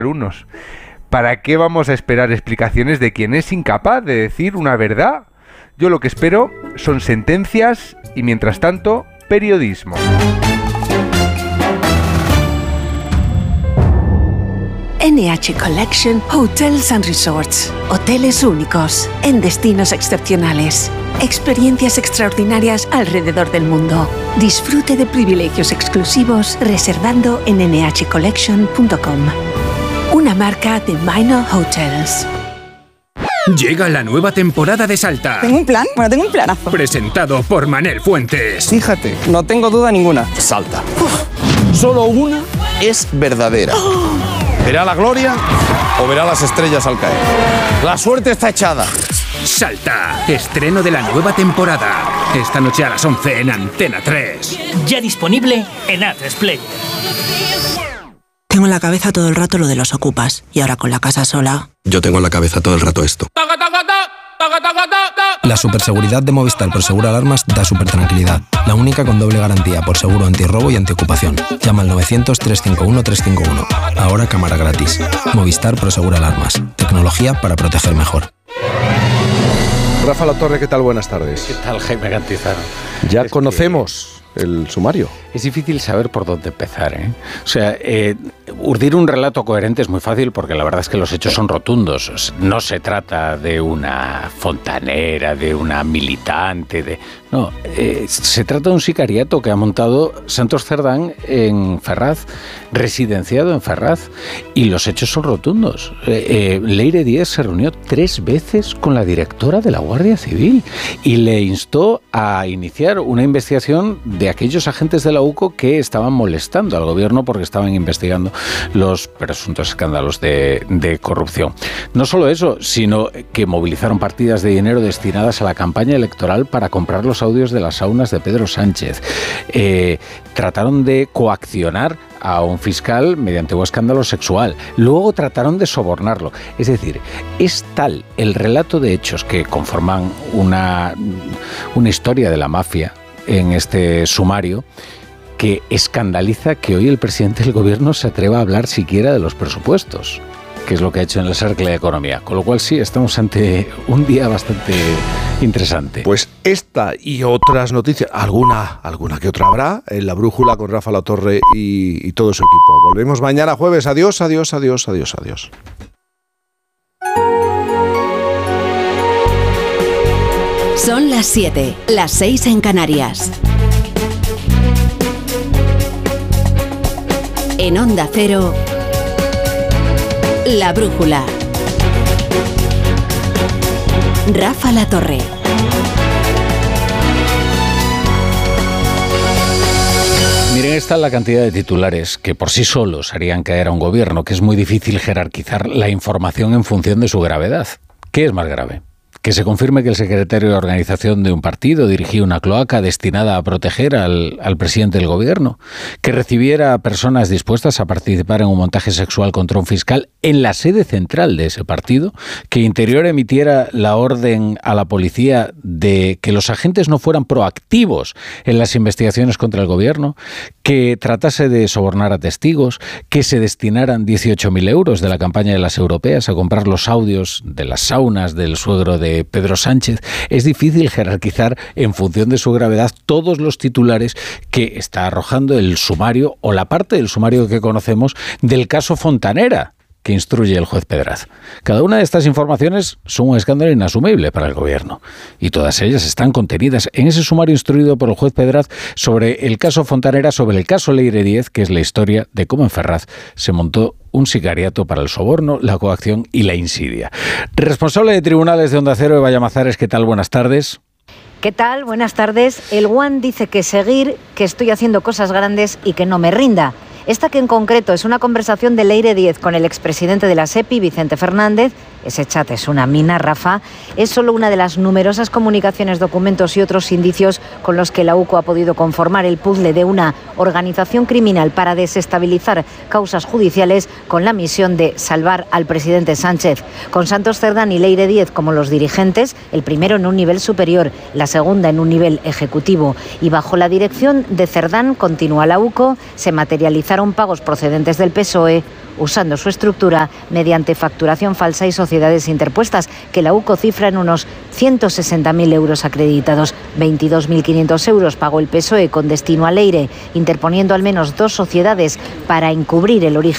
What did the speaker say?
alumnos. ¿Para qué vamos a esperar explicaciones de quien es incapaz de decir una verdad? Yo lo que espero son sentencias y, mientras tanto, periodismo. NH Collection Hotels and Resorts. Hoteles únicos, en destinos excepcionales. Experiencias extraordinarias alrededor del mundo. Disfrute de privilegios exclusivos reservando en nhcollection.com. Una marca de Minor Hotels. Llega la nueva temporada de Salta. ¿Tengo un plan? Bueno, tengo un planazo. Presentado por Manel Fuentes. Fíjate, no tengo duda ninguna. Salta. Solo una es verdadera. ¿Verá la gloria o verá las estrellas al caer? La suerte está echada. Salta, estreno de la nueva temporada. Esta noche a las 11 en Antena 3. Ya disponible en A3 Tengo en la cabeza todo el rato lo de los ocupas. Y ahora con la casa sola... Yo tengo en la cabeza todo el rato esto. La superseguridad de Movistar Prosegur Alarmas da supertranquilidad. La única con doble garantía por seguro antirrobo y antiocupación. Llama al 900-351-351. Ahora cámara gratis. Movistar Prosegur Alarmas. Tecnología para proteger mejor. Rafa Latorre, ¿qué tal? Buenas tardes. ¿Qué tal, Jaime Cantizano? Ya conocemos el sumario. Es difícil saber por dónde empezar, ¿eh? O sea, urdir un relato coherente es muy fácil porque la verdad es que los hechos son rotundos. No se trata de una fontanera, de una militante, no, se trata de un sicariato que ha montado Santos Cerdán en Ferraz, residenciado en Ferraz, y los hechos son rotundos. Leire Díez se reunió 3 veces con la directora de la Guardia Civil y le instó a iniciar una investigación de aquellos agentes de la UCO que estaban molestando al gobierno porque estaban investigando los presuntos escándalos de corrupción. No solo eso, sino que movilizaron partidas de dinero destinadas a la campaña electoral para comprar los audios de las saunas de Pedro Sánchez. Trataron de coaccionar a un fiscal mediante un escándalo sexual. Luego trataron de sobornarlo. Es decir, es tal el relato de hechos que conforman una historia de la mafia en este sumario que escandaliza que hoy el presidente del gobierno se atreva a hablar siquiera de los presupuestos, que es lo que ha hecho en el Cercle de Economía. Con lo cual sí, estamos ante un día bastante interesante. Pues esta y otras noticias, alguna que otra habrá, en La Brújula con Rafa Latorre y todo su equipo. Volvemos mañana jueves. Adiós, adiós, adiós, adiós, adiós. Son las 7, las 6 en Canarias. En Onda Cero, La Brújula. Rafa Latorre. Miren, esta es la cantidad de titulares que por sí solos harían caer a un gobierno, que es muy difícil jerarquizar la información en función de su gravedad. ¿Qué es más grave? Que se confirme que el secretario de organización de un partido dirigía una cloaca destinada a proteger al presidente del gobierno, que recibiera a personas dispuestas a participar en un montaje sexual contra un fiscal en la sede central de ese partido, que Interior emitiera la orden a la policía de que los agentes no fueran proactivos en las investigaciones contra el gobierno, que tratase de sobornar a testigos, que se destinaran 18.000 euros de la campaña de las europeas a comprar los audios de las saunas del suegro de Pedro Sánchez. Es difícil jerarquizar en función de su gravedad todos los titulares que está arrojando el sumario o la parte del sumario que conocemos del caso Fontanera, que instruye el juez Pedraz. Cada una de estas informaciones son un escándalo inasumible para el gobierno y todas ellas están contenidas en ese sumario instruido por el juez Pedraz sobre el caso Fontanera, sobre el caso Leire Díez, que es la historia de cómo en Ferraz se montó un sicariato para el soborno, la coacción y la insidia. Responsable de tribunales de Onda Cero, Eva Llamazares, ¿qué tal? Buenas tardes. ¿Qué tal? Buenas tardes. El One dice que seguir, que estoy haciendo cosas grandes y que no me rinda. Esta que en concreto es una conversación de Leire Díez con el expresidente de la SEPI, Vicente Fernández. Ese chat es una mina, Rafa. Es solo una de las numerosas comunicaciones, documentos y otros indicios con los que la UCO ha podido conformar el puzzle de una organización criminal para desestabilizar causas judiciales con la misión de salvar al presidente Sánchez. Con Santos Cerdán y Leire Díez como los dirigentes, el primero en un nivel superior, la segunda en un nivel ejecutivo. Y bajo la dirección de Cerdán, continúa la UCO, se materializaron pagos procedentes del PSOE usando su estructura mediante facturación falsa y sociedades interpuestas, que la UCO cifra en unos 160.000 euros acreditados. 22.500 euros pagó el PSOE con destino a Leire, interponiendo al menos 2 sociedades para encubrir el origen